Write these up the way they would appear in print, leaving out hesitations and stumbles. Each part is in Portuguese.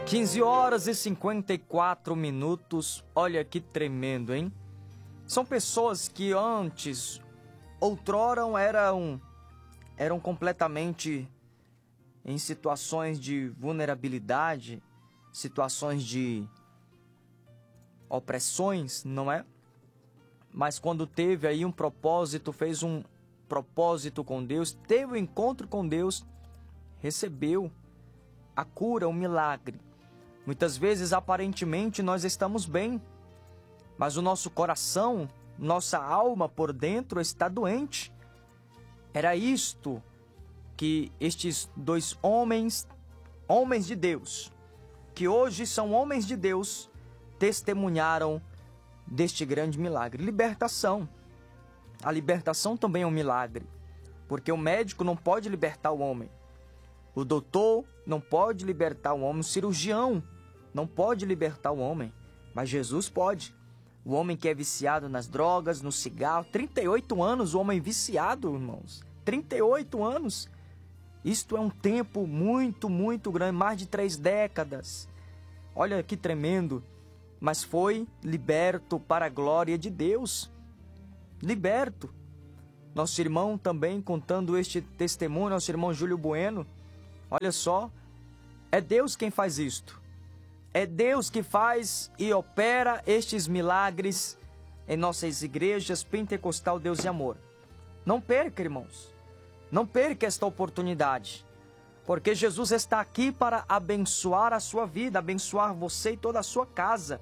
15 horas e 54 minutos. Olha que tremendo, hein? São pessoas que antes, outrora, eram completamente em situações de vulnerabilidade, situações de opressões, não é? Mas quando teve aí um propósito, fez um propósito com Deus, teve um encontro com Deus, recebeu a cura, o milagre. Muitas vezes, aparentemente, nós estamos bem, mas o nosso coração, nossa alma por dentro está doente. Era isto que estes dois homens de Deus, que hoje são homens de Deus, testemunharam deste grande milagre. Libertação. A libertação também é um milagre, porque o médico não pode libertar o homem. O doutor não pode libertar o homem, o cirurgião não pode libertar o homem, mas Jesus pode. O homem que é viciado nas drogas, no cigarro, 38 anos, o homem viciado, irmãos, 38 anos. Isto é um tempo muito, muito grande, mais de 3 décadas. Olha que tremendo, mas foi liberto para a glória de Deus. Liberto. Nosso irmão também contando este testemunho, nosso irmão Júlio Bueno. Olha só, é Deus quem faz isto. É Deus que faz e opera estes milagres em nossas igrejas Pentecostal Deus e Amor. Não perca, irmãos. Não perca esta oportunidade. Porque Jesus está aqui para abençoar a sua vida, abençoar você e toda a sua casa.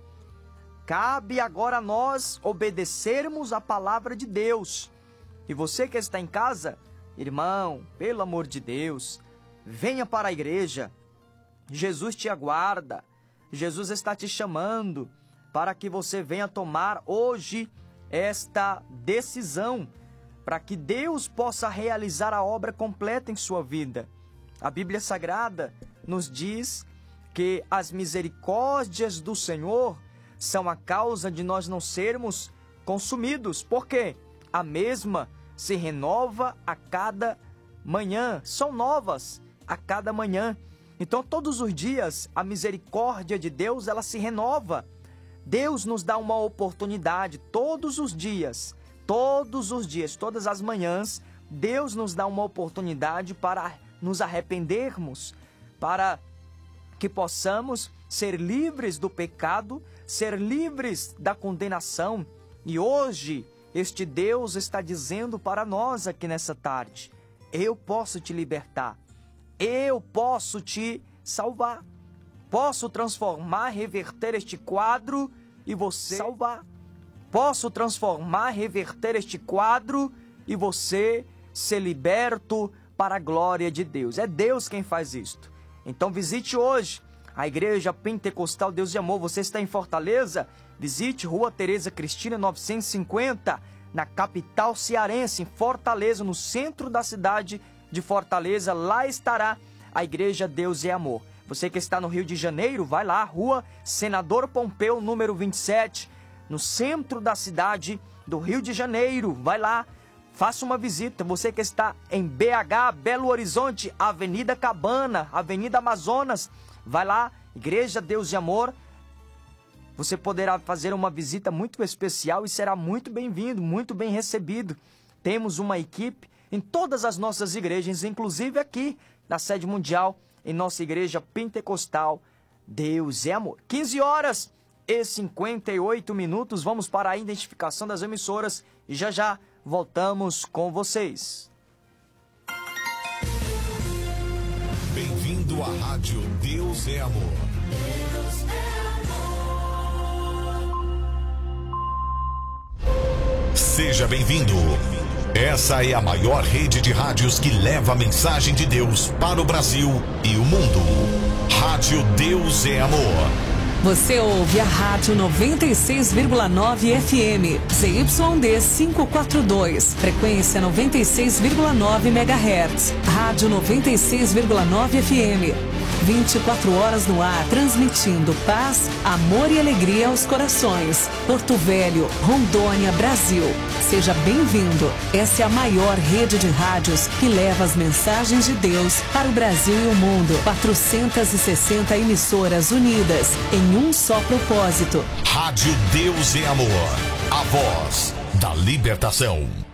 Cabe agora a nós obedecermos a palavra de Deus. E você que está em casa, irmão, pelo amor de Deus, venha para a igreja. Jesus te aguarda. Jesus está te chamando para que você venha tomar hoje esta decisão, para que Deus possa realizar a obra completa em sua vida. A Bíblia Sagrada nos diz que as misericórdias do Senhor são a causa de nós não sermos consumidos. Por quê? A mesma se renova a cada manhã. São novas a cada manhã. Então, todos os dias, a misericórdia de Deus, ela se renova. Deus nos dá uma oportunidade todos os dias, todas as manhãs, Deus nos dá uma oportunidade para nos arrependermos, para que possamos ser livres do pecado, ser livres da condenação. E hoje, este Deus está dizendo para nós aqui nessa tarde: eu posso te libertar. Eu posso te salvar. Posso transformar, reverter este quadro e você salvar. Posso transformar, reverter este quadro e você ser liberto para a glória de Deus. É Deus quem faz isto. Então visite hoje a Igreja Pentecostal Deus e Amor. Você está em Fortaleza? Visite Rua Tereza Cristina 950, na capital cearense, em Fortaleza, no centro da cidade de Fortaleza. Lá estará a Igreja Deus e Amor. Você que está no Rio de Janeiro, vai lá, Rua Senador Pompeu, número 27, no centro da cidade do Rio de Janeiro. Vai lá, faça uma visita. Você que está em BH, Belo Horizonte, Avenida Cabana, Avenida Amazonas, vai lá, Igreja Deus e Amor. Você poderá fazer uma visita muito especial e será muito bem-vindo, muito bem recebido. Temos uma equipe em todas as nossas igrejas, inclusive aqui na sede mundial, em nossa Igreja Pentecostal Deus é Amor. 15 horas e 58 minutos. Vamos para a identificação das emissoras e já voltamos com vocês. Bem-vindo à Rádio Deus é Amor. Deus é amor. Seja bem-vindo. Essa é a maior rede de rádios que leva a mensagem de Deus para o Brasil e o mundo. Rádio Deus é Amor. Você ouve a Rádio 96,9 FM, ZYD 542, frequência 96,9 MHz. Rádio 96,9 FM, 24 horas no ar, transmitindo paz, amor e alegria aos corações. Porto Velho, Rondônia, Brasil. Seja bem-vindo. Essa é a maior rede de rádios que leva as mensagens de Deus para o Brasil e o mundo. 460 emissoras unidas em um só propósito. Rádio Deus e Amor. A voz da libertação.